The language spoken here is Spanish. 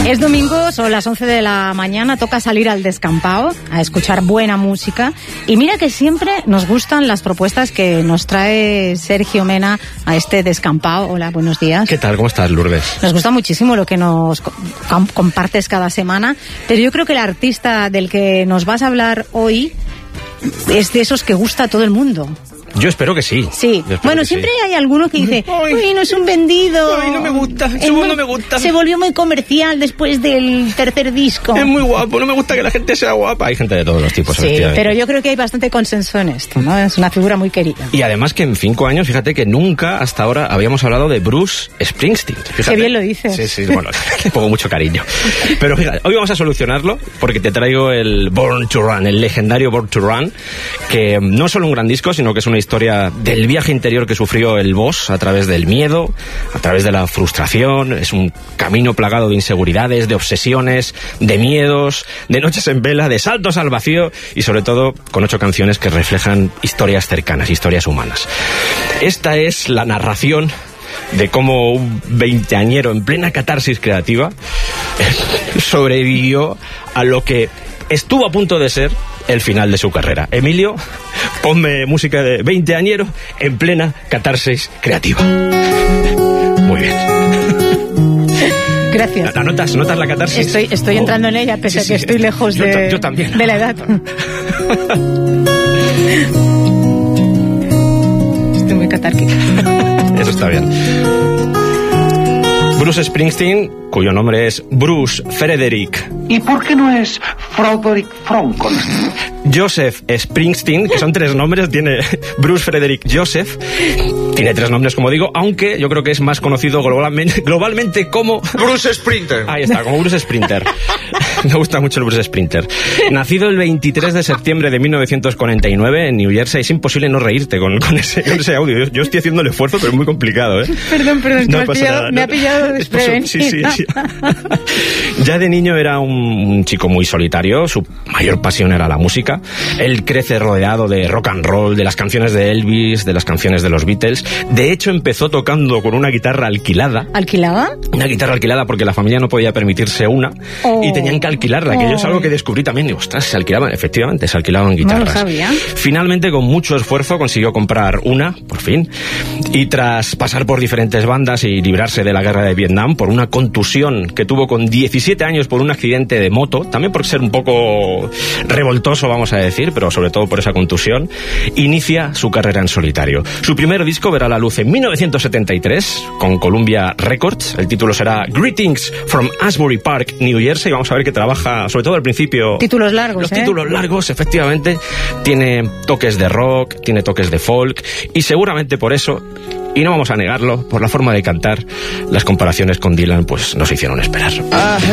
Es domingo, son las 11 de la mañana, toca salir al descampado a escuchar buena música. Y mira que siempre nos gustan las propuestas que nos trae Sergio Mena a este descampado. Hola, buenos días. ¿Qué tal? ¿Cómo estás, Lourdes? Nos gusta muchísimo lo que nos compartes cada semana, pero yo creo que el artista del que nos vas a hablar hoy es de esos que gusta a todo el mundo. Yo espero que sí. Sí. Bueno, siempre sí. Hay alguno que dice, uy, no es un vendido. Ay, no me gusta, no me gusta. Se volvió muy comercial después del tercer disco. Es muy guapo, no me gusta que la gente sea guapa. Hay gente de todos los tipos, sí, pero yo creo que hay bastante consenso en esto, ¿no? Es una figura muy querida. Y además que en 5 años, fíjate que nunca hasta ahora habíamos hablado de Bruce Springsteen. Fíjate. Qué bien lo dices. Sí, bueno, le pongo mucho cariño. Pero fíjate, hoy vamos a solucionarlo porque te traigo el Born to Run, el legendario Born to Run, que no es solo un gran disco, sino que es una historia del viaje interior que sufrió el boss a través del miedo, a través de la frustración. Es un camino plagado de inseguridades, de obsesiones, de miedos, de noches en vela, de saltos al vacío y sobre todo con 8 canciones que reflejan historias cercanas, historias humanas. Esta es la narración de cómo un veinteañero en plena catarsis creativa sobrevivió a lo que estuvo a punto de ser el final de su carrera. Emilio, ponme música de veinteañero en plena catarsis creativa. Muy bien. Gracias. ¿Notas la catarsis? Estoy entrando en ella, pese a que estoy lejos yo también. De la edad. Estoy muy catárquica. Eso está bien. Bruce Springsteen, cuyo nombre es Bruce Frederick. ¿Y por qué no es Frederick Frankenstein? Joseph Springsteen, que son 3 nombres, tiene Bruce Frederick Joseph. Tiene 3 nombres, como digo, aunque yo creo que es más conocido globalmente como Bruce Sprinter. Ahí está, como Bruce Sprinter. Me gusta mucho el Bruce Sprinter. Nacido el 23 de septiembre de 1949 en New Jersey. Es imposible no reírte con ese audio. Yo estoy haciendo el esfuerzo, pero es muy complicado, ¿eh? Perdón, no me ha pillado desprevenido. Sí. Ya de niño era un chico muy solitario. Su mayor pasión era la música. Él crece rodeado de rock and roll, de las canciones de Elvis, de las canciones de los Beatles. De hecho, empezó tocando con una guitarra alquilada. ¿Alquilada? Una guitarra alquilada porque la familia no podía permitirse una y tenían que alquilarla, que yo es algo que descubrí también. Digo, ostras, se alquilaban guitarras. No lo sabía. Finalmente, con mucho esfuerzo, consiguió comprar una, por fin, y tras pasar por diferentes bandas y librarse de la guerra de Vietnam por una contusión que tuvo con 17 años por un accidente de moto, también por ser un poco revoltoso, vamos a decir, pero sobre todo por esa contusión, inicia su carrera en solitario. Su primer disco verá la luz en 1973 con Columbia Records. El título será Greetings from Asbury Park, New Jersey. Vamos a ver que trabaja, sobre todo al principio... Títulos largos, Los títulos largos, efectivamente. Tiene toques de rock, tiene toques de folk y seguramente por eso, y no vamos a negarlo, por la forma de cantar, las comparaciones con Dylan pues no se hicieron esperar.